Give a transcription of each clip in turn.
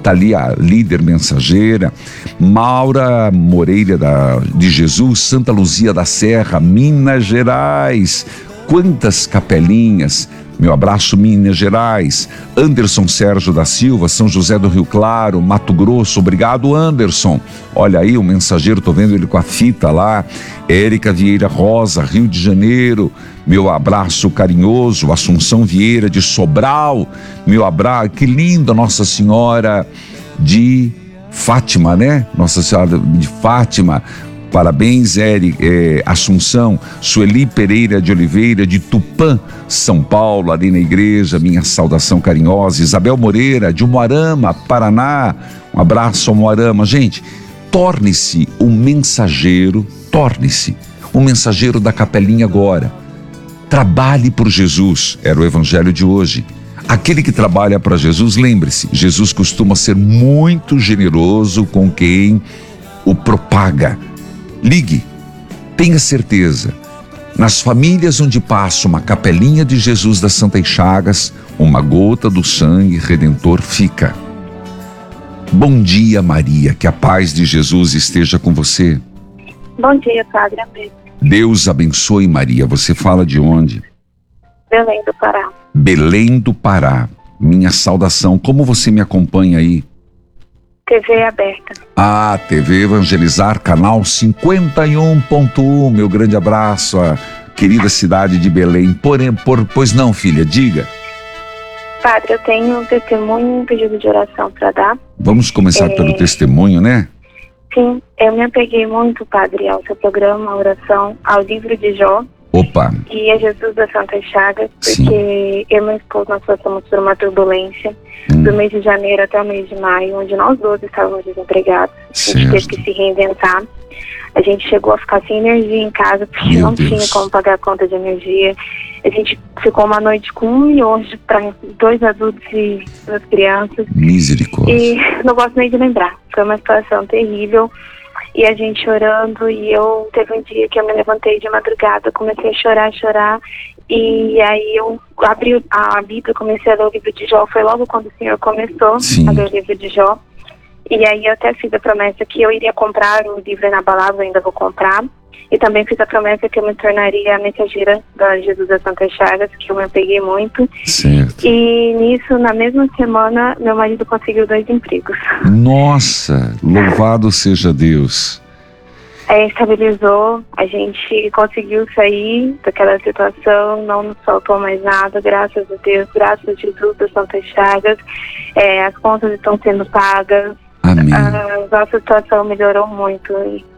ali a líder mensageira, Maura Moreira de Jesus, Santa Luzia da Serra, Minas Gerais. Quantas capelinhas! Meu abraço, Minas Gerais. Anderson Sérgio da Silva, São José do Rio Claro, Mato Grosso. Obrigado, Anderson. Olha aí o mensageiro, tô vendo ele com a fita lá. Érica Vieira Rosa, Rio de Janeiro. Meu abraço carinhoso. Assunção Vieira de Sobral. Meu abraço, que linda Nossa Senhora de Fátima, né? Nossa Senhora de Fátima. Parabéns, Assunção. Sueli Pereira de Oliveira, de Tupã, São Paulo, ali na igreja, minha saudação carinhosa. Isabel Moreira, de Umuarama, Paraná. Um abraço ao Umuarama. Gente, torne-se um mensageiro da capelinha agora. Trabalhe por Jesus, era o evangelho de hoje. Aquele que trabalha para Jesus, lembre-se, Jesus costuma ser muito generoso com quem o propaga. Ligue, tenha certeza, nas famílias onde passa uma capelinha de Jesus das Santas Chagas, uma gota do sangue redentor fica. Bom dia, Maria, que a paz de Jesus esteja com você. Bom dia, Padre. Amém. Deus abençoe, Maria. Você fala de onde? Belém do Pará. Belém do Pará. Minha saudação. Como você me acompanha aí? TV aberta. TV Evangelizar, canal 51.1. Meu grande abraço à querida cidade de Belém. Pois não, filha, diga. Padre, eu tenho um testemunho e um pedido de oração para dar. Vamos começar pelo testemunho, né? Sim, eu me apeguei muito, Padre, ao seu programa, à oração, ao livro de Jó. Opa! E a Jesus das Santas Chagas, porque Sim. eu e meu esposo, nós passamos por uma turbulência do mês de janeiro até o mês de maio, onde nós dois estávamos desempregados. A gente teve que se reinventar. A gente chegou a ficar sem energia em casa, porque não tinha como pagar a conta de energia. A gente ficou uma noite com 1 miojo para 2 adultos e 2 crianças. Misericórdia. E não gosto nem de lembrar. Foi uma situação terrível. E a gente chorando, e teve um dia que eu me levantei de madrugada, comecei a chorar, e aí eu abri a Bíblia, comecei a ler o livro de Jó. Foi logo quando o Senhor começou a ler o livro de Jó. E aí eu até fiz a promessa que eu iria comprar o livro inabalável, ainda vou comprar. E também fiz a promessa que eu me tornaria a mensageira da Jesus das Santas Chagas, que eu me apeguei muito. Certo. E nisso, na mesma semana, meu marido conseguiu 2 empregos. Nossa, louvado seja Deus. Estabilizou, a gente conseguiu sair daquela situação, não nos faltou mais nada, graças a Deus, graças a Jesus das Santas Chagas. As contas estão sendo pagas. Amém. A nossa situação melhorou muito.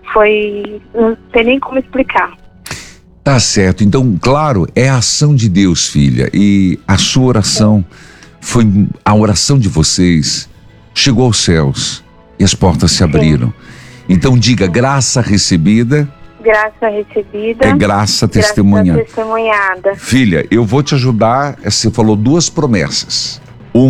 Não sei nem como explicar. Tá certo. Então, claro, é a ação de Deus, filha. E a sua oração a oração de vocês chegou aos céus e as portas se abriram. Então diga, graça recebida. Graça recebida. É graça testemunhada. Graça testemunhada. Filha, eu vou te ajudar. Você falou 2 promessas.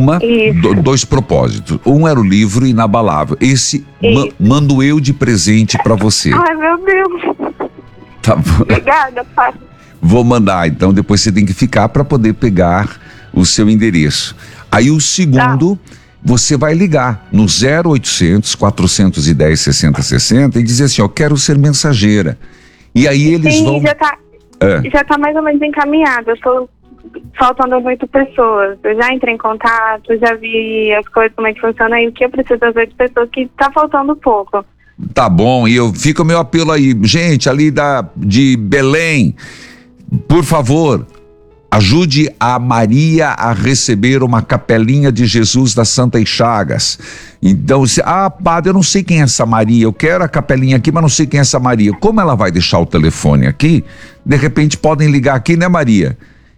2 propósitos. Um era o livro inabalável. Esse mando eu de presente pra você. Ai, meu Deus. Tá bom. Obrigada, pai. Vou mandar, então depois você tem que ficar para poder pegar o seu endereço. Aí o segundo, você vai ligar no 0800 410 6060 e dizer assim, quero ser mensageira. E aí eles vão... já tá mais ou menos encaminhado. Eu estou faltando 8 pessoas. Eu já entrei em contato, já vi as coisas, como é que funciona, e o que eu preciso das 8 pessoas, que tá faltando pouco. Tá bom, e fica o meu apelo aí. Gente, ali de Belém, por favor, ajude a Maria a receber uma capelinha de Jesus das Santas Chagas. Então, padre, eu não sei quem é essa Maria, eu quero a capelinha aqui, mas não sei quem é essa Maria. Como ela vai deixar o telefone aqui, de repente podem ligar aqui, né, Maria?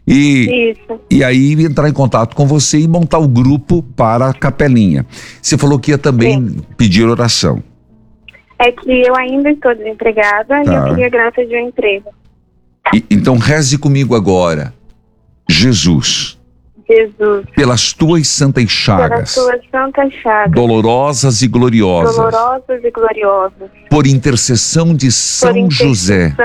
E aí entrar em contato com você e montar o grupo para a capelinha. Você falou que ia também pedir oração. É que eu ainda estou desempregada e eu queria graça de um emprego. Então reze comigo agora. Jesus, pelas tuas santas chagas, dolorosas e gloriosas, por intercessão de São José,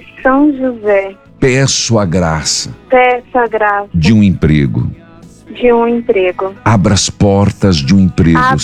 peço a graça de um emprego. Abra as portas de um emprego,